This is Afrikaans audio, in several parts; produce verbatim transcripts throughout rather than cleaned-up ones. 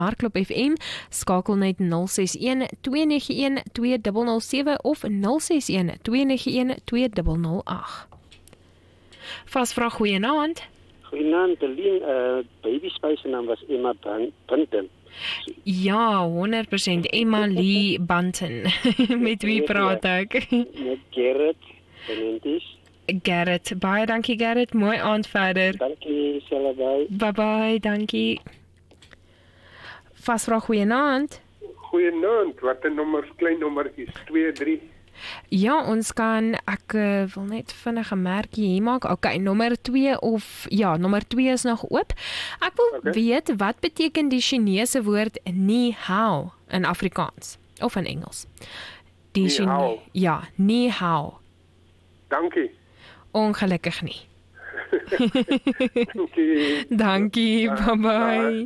Hardklop F M, skakel net nul ses een twee nege een twee nul nul sewe of nul ses een twee nege een twee nul nul agt. Vasvra, goeienaand. Goeienaand, Delien, uh, baby spice naam was Emma Bunton. Ja, honderd persent Emma Lee Bunton. Met wie praat ek? Met Gerrit Benentis. Gerrit, baie dankie Gerrit, mooi aand verder. Dankie, Salabai. Bye bye, dankie. Vasvra, goeienaand. Goeienaand, wat 'n nommer, klein nommertjies, twee drie. Ja, ons kan, ek uh, wil net vinnig 'n merkie hier maak. Okay, nommer twee of, ja, nommer twee is nog oop. Ek wil okay. weet, wat beteken die Chinese woord ni hao in Afrikaans? Of in Engels? Die ni hao. Ja, ni hao. Dankie. Ongelukkig nie. Dankie. Dankie, bye bye.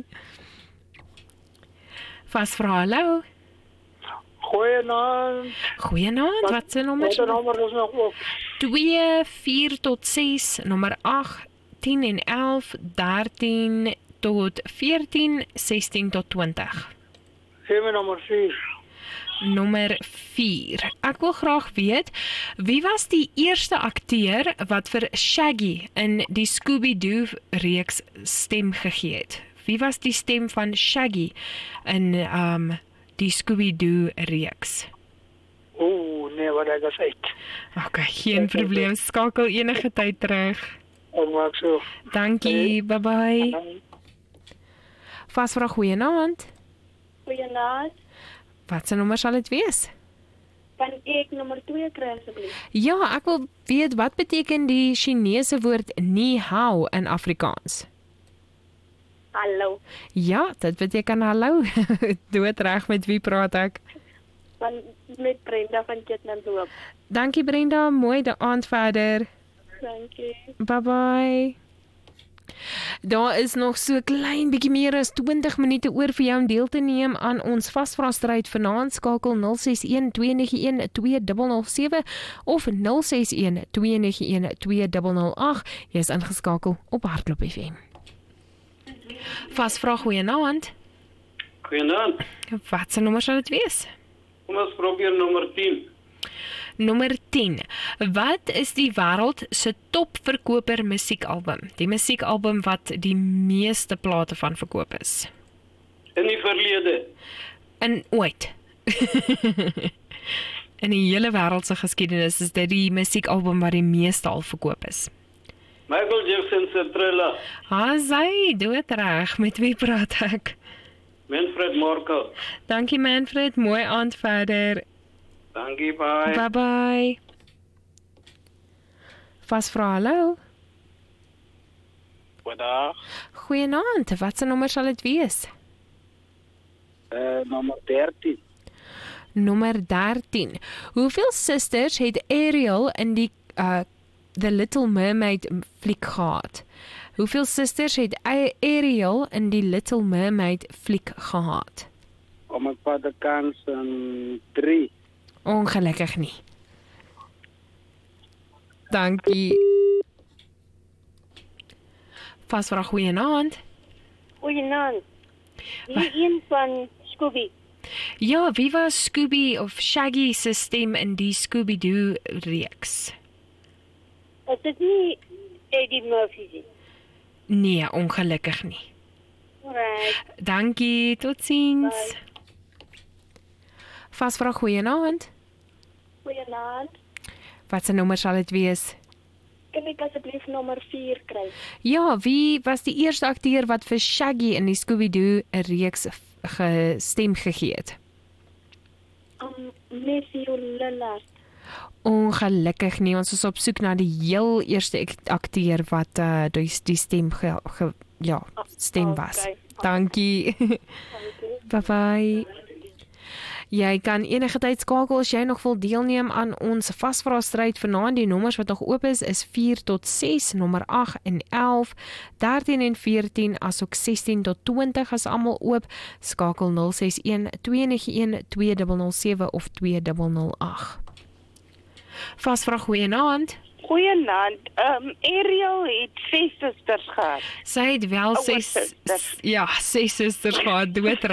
Vasvra, hallo. Goeienaand. Goeienaand, wat se nommer? Wat 'n nommer is nog op? twee, vier tot ses, nommer agt, tien en elf, dertien tot veertien, sestien tot twintig. Gee my nommer vier. Nommer vier. Ek wil graag weet, wie was die eerste akteur wat vir Shaggy in die Scooby-Doo reeks stem gegee het? Wie was die stem van Shaggy in um, die Scooby-Doo reeks? Oeh, nee, wat ek gesê. Ok, geen probleem, skakel enige tyd terug. Ek maak so. Dankie, bye bye. Vasvra, goeienaand. Goeienaand. Wat se nommer sal dit wees? Kan ek nommer twee kry asseblief? Ja, ek wil weet, wat beteken die Chinese woord ni hao in Afrikaans? Hallo. Ja, dit beteken hallo. Doodreg, met wie praat ek? Van, met Brenda van Ketnandorp. Dankie Brenda, mooi de aand verder. Dankie. Bye bye. Daar is nog so klein bietjie meer as twintig minute oor vir jou om deel te neem aan ons vasvraagstryd vanaand. Skakel nul ses een twee nege een twee nul nul sewe of nul ses een twee nege een twee nul nul agt. Jy is ingeskakel op Hardklop F M. Vasvra, goeienaand. Goeienaand. Wat se nommer sal dit wees? Kom ons probeer nommer tien. Nommer tien. Wat is die wêreld se topverkoper musiekalbum? Die musiekalbum wat die meeste plate van verkoop is. In die verlede. In ooit. In die hele wêreld se geskiedenis is dit die musiekalbum wat die meeste al verkoop is. Michael Jackson se Thriller. Ah, sy, doodreg, met wie praat ek? Manfred Markel. Dankie Manfred, mooi aand verder. Dankie, bye. Bye bye. Vasvra, hallo. Goeiedag. Goeienaand, wat se nommer sal dit wees? Uh, nommer dertien. Nommer dertien. Hoeveel susters het Ariel in die uh, The Little Mermaid fliek gehad? Hoeveel susters het Ariel in die Little Mermaid fliek gehad? Om 'n paar kans en drie. Ongelukkig nie. Dankie. Vasvra, goeienaand. Goeienaand. Die een van Scooby. Ja, wie was Scooby of Shaggy se stem in die Scooby-Doo reeks? Is dit nie Eddie Murphy nie? Nee, ongelukkig nie. Alright. Dankie, totsiens. Vasvra, goeienaand. Goeienaand. Wat se nommer sal dit wees? Kan ek asseblief nommer vier kry? Ja, wie was die eerste akteur wat vir Shaggy in die Scooby-Doo reeks gestem gegee het? Um, Matthew Lillard. Ongelukkig nie, ons is op soek na die heel eerste akteur wat uh, die, die stem ge, ge, ja, stem was. Okay. Dankie. Dankie. Bye bye. Jy kan enige tyd skakel as jy nog wil deelneem aan ons vasvraagstryd vanaand. Die nommers wat nog oop is is vier tot ses, nommer agt en elf, dertien en veertien, asook sestien tot twintig is almal oop. Skakel nul ses een twee nege een twee nul nul sewe of twee nul nul agt. Vasvraag, goeienaand. Goeienaand. Um, Ariel het ses susters gehad. Sy het wel ses, ja, ses susters gehad, doodreg.